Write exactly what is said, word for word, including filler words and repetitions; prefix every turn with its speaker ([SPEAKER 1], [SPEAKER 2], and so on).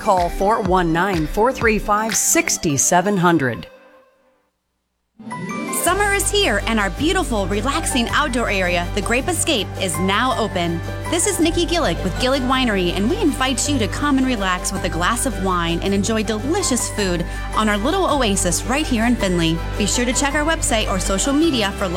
[SPEAKER 1] call four one nine, four three five, six seven zero zero.
[SPEAKER 2] Summer is here, and our beautiful, relaxing outdoor area, the Grape Escape, is now open. This is Nikki Gillick with Gillick Winery, and we invite you to come and relax with a glass of wine and enjoy delicious food on our little oasis right here in Findlay. Be sure to check our website or social media for